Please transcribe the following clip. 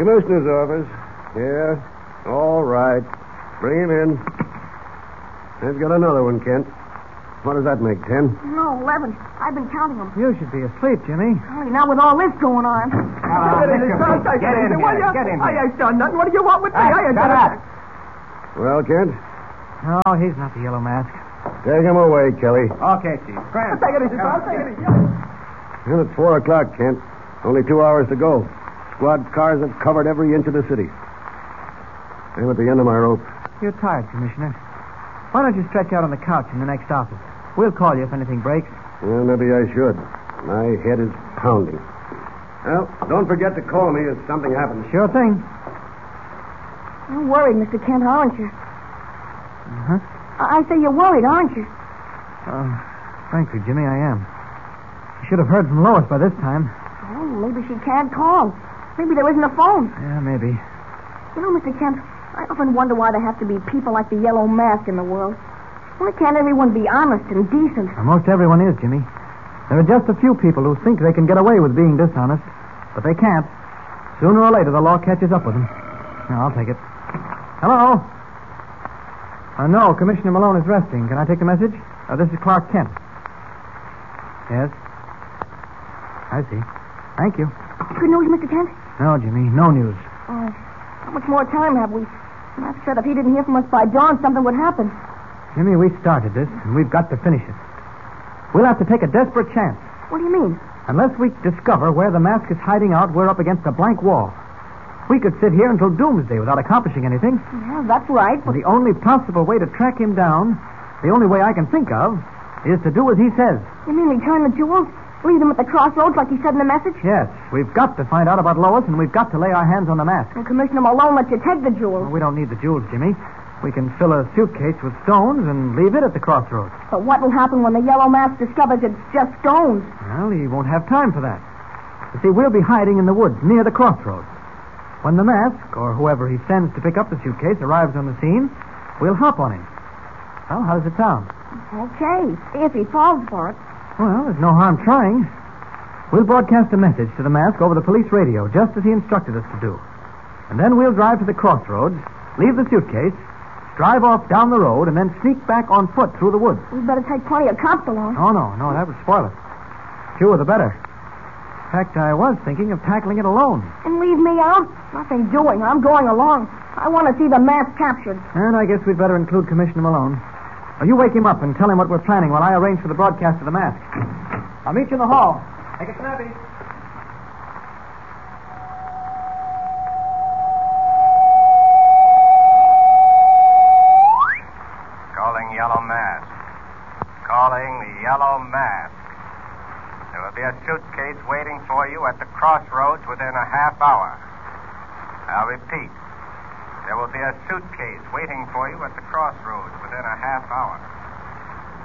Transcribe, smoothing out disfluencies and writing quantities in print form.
Commissioner's office. Yeah. All right. Bring him in. Let's get another one, Kent. What does that make, 10? No, 11. I've been counting them. You should be asleep, Jimmy. Only not with all this going on. Get in here. Get in here. I ain't done nothing. What do you want with me? I ain't done nothing. Well, Kent, No, he's not the Yellow Mask. take him away, Kelly. Okay, Chief. Grant. Take it easy, son. Take it easy. Well, it's 4 o'clock, Kent. Only 2 hours to go. Squad cars have covered every inch of the city. I'm at the end of my rope. You're tired, Commissioner. Why don't you stretch out on the couch in the next office? We'll call you if anything breaks. Well, maybe I should. My head is pounding. Well, don't forget to call me if something happens. Sure thing. You're worried, Mr. Kent, aren't you? Huh? I say you're worried, aren't you? Frankly, Jimmy, I am. You should have heard from Lois by this time. Oh, maybe she can't call. Maybe there isn't a phone. Yeah, maybe. You know, Mr. Kent, I often wonder why there have to be people like the Yellow Mask in the world. Why can't everyone be honest and decent? Well, most everyone is, Jimmy. There are just a few people who think they can get away with being dishonest, but they can't. Sooner or later, the law catches up with them. Now, I'll take it. Hello? No, Commissioner Malone is resting. Can I take the message? This is Clark Kent. Yes? I see. Thank you. Good news, Mr. Kent? No, Jimmy, no news. How much more time have we? Mask said if he didn't hear from us by dawn, something would happen. Jimmy, we started this, and we've got to finish it. We'll have to take a desperate chance. What do you mean? Unless we discover where the mask is hiding out, we're up against a blank wall. We could sit here until doomsday without accomplishing anything. Yeah, that's right. But the only possible way to track him down, the only way I can think of, is to do as he says. You mean return the jewels? Leave them at the crossroads like he said in the message? Yes, we've got to find out about Lois, and we've got to lay our hands on the mask. And Commissioner Malone let you take the jewels. Well, we don't need the jewels, Jimmy. We can fill a suitcase with stones and leave it at the crossroads. But what will happen when the Yellow Mask discovers it's just stones? Well, he won't have time for that. You see, we'll be hiding in the woods near the crossroads. When the mask, or whoever he sends to pick up the suitcase, arrives on the scene, we'll hop on him. Well, how does it sound? Okay, if he falls for it. Well, there's no harm trying. We'll broadcast a message to the mask over the police radio, just as he instructed us to do. And then we'll drive to the crossroads, leave the suitcase, drive off down the road, and then sneak back on foot through the woods. We better take plenty of cops along. Oh, no, that would spoil it. Fewer the better. In fact, I was thinking of tackling it alone. And leave me out? Nothing doing. I'm going along. I want to see the mask captured. And I guess we'd better include Commissioner Malone. Now, you wake him up and tell him what we're planning while I arrange for the broadcast of the mask. I'll meet you in the hall. Make it snappy. Calling Yellow Mask. Calling the Yellow Mask. There will be a suitcase waiting for you at the crossroads within a half hour. I'll repeat. There will be a suitcase waiting for you at the crossroads within a half hour.